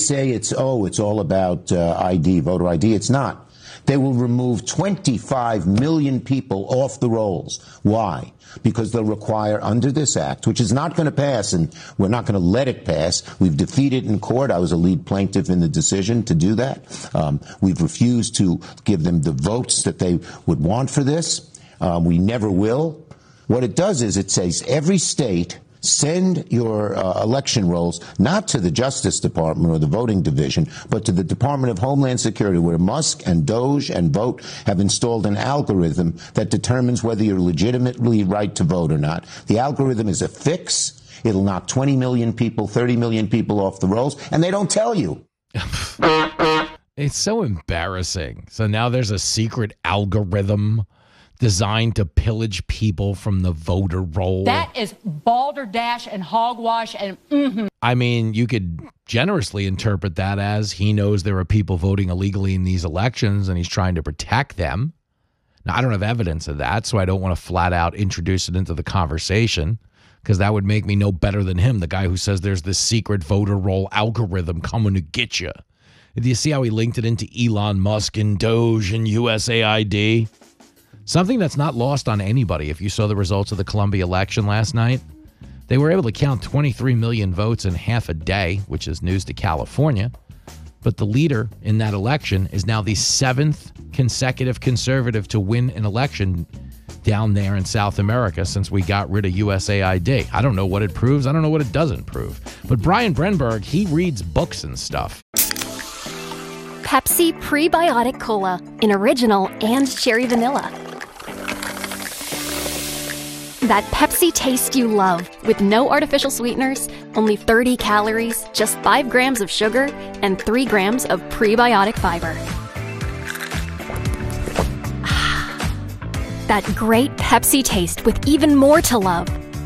say it's all about ID, voter ID. It's not. They will remove 25 million people off the rolls. Why? Because they'll require, under this act, which is not going to pass, and we're not going to let it pass. We've defeated in court. I was a lead plaintiff in the decision to do that. We've refused to give them the votes that they would want for this. We never will. What it does is it says every state send your election rolls not to the Justice Department or the voting division, but to the Department of Homeland Security, where Musk and Doge and Vote have installed an algorithm that determines whether you're legitimately right to vote or not. The algorithm is a fix. It'll knock 20 million people, 30 million people off the rolls, and they don't tell you. It's so embarrassing. So now there's a secret algorithm designed to pillage people from the voter roll. That is balderdash and hogwash and I mean, you could generously interpret that as he knows there are people voting illegally in these elections and he's trying to protect them. Now, I don't have evidence of that, so I don't want to flat out introduce it into the conversation, because that would make me no better than him, the guy who says there's this secret voter roll algorithm coming to get you. Do you see how he linked it into Elon Musk and Doge and USAID? Something that's not lost on anybody. If you saw the results of the Columbia election last night, they were able to count 23 million votes in half a day, which is news to California. But the leader in that election is now the 7th consecutive conservative to win an election down there in South America since we got rid of USAID. I don't know what it proves. I don't know what it doesn't prove. But Brian Brenberg, he reads books and stuff. Pepsi Prebiotic Cola in original and cherry vanilla. That Pepsi taste you love, with no artificial sweeteners, only 30 calories, just 5 grams of sugar, and 3 grams of prebiotic fiber. That great Pepsi taste with even more to love.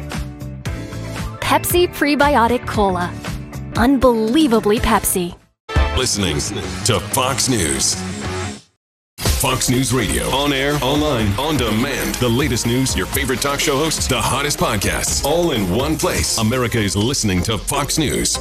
Pepsi Prebiotic Cola. Unbelievably Pepsi. Listening to Fox News. Fox News Radio. On air, online, on demand. The latest news, your favorite talk show hosts, the hottest podcasts, all in one place. America is listening to Fox News.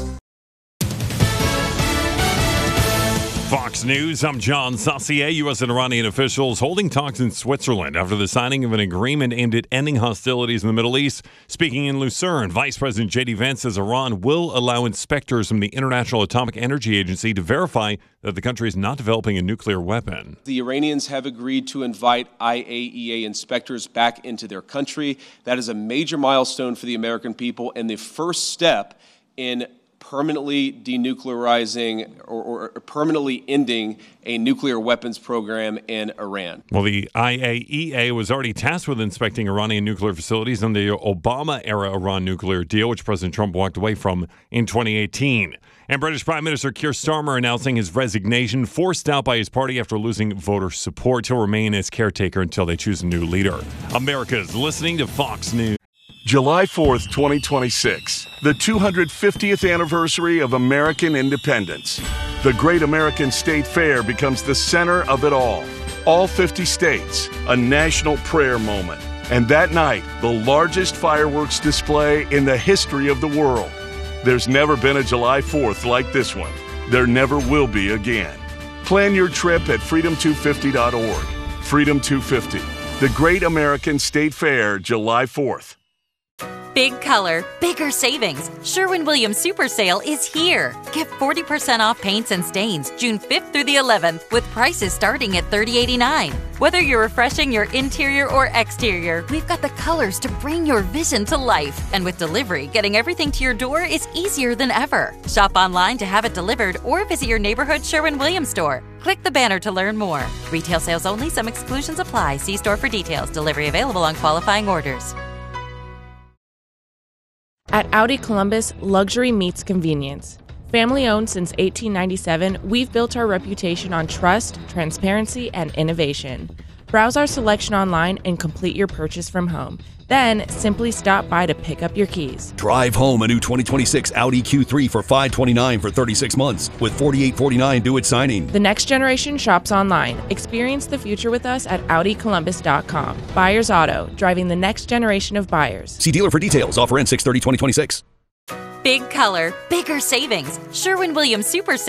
Fox News, I'm John Saucier. U.S. and Iranian officials holding talks in Switzerland after the signing of an agreement aimed at ending hostilities in the Middle East. Speaking in Lucerne, Vice President J.D. Vance says Iran will allow inspectors from the International Atomic Energy Agency to verify that the country is not developing a nuclear weapon. The Iranians have agreed to invite IAEA inspectors back into their country. That is a major milestone for the American people and the first step in permanently denuclearizing or permanently ending a nuclear weapons program in Iran. Well, the IAEA was already tasked with inspecting Iranian nuclear facilities in the Obama-era Iran nuclear deal, which President Trump walked away from in 2018. And British Prime Minister Keir Starmer announcing his resignation, forced out by his party after losing voter support. He'll remain as caretaker until they choose a new leader. America's listening to Fox News. July 4th, 2026, the 250th anniversary of American independence. The Great American State Fair becomes the center of it all. All 50 states, a national prayer moment. And that night, the largest fireworks display in the history of the world. There's never been a July 4th like this one. There never will be again. Plan your trip at freedom250.org. Freedom 250, the Great American State Fair, July 4th. Big color, bigger savings. Sherwin-Williams Super Sale is here. Get 40% off paints and stains June 5th through the 11th with prices starting at $30.89. Whether you're refreshing your interior or exterior, we've got the colors to bring your vision to life. And with delivery, getting everything to your door is easier than ever. Shop online to have it delivered or visit your neighborhood Sherwin-Williams store. Click the banner to learn more. Retail sales only. Some exclusions apply. See store for details. Delivery available on qualifying orders. At Audi Columbus, luxury meets convenience. Family owned since 1897, we've built our reputation on trust, transparency, and innovation. Browse our selection online and complete your purchase from home. Then, simply stop by to pick up your keys. Drive home a new 2026 Audi Q3 for $529 for 36 months with $4,849 due at signing. The next generation shops online. Experience the future with us at AudiColumbus.com. Buyers Auto, driving the next generation of buyers. See dealer for details. Offer ends 6/30/2026. Big color, bigger savings. Sherwin-Williams Super Sale.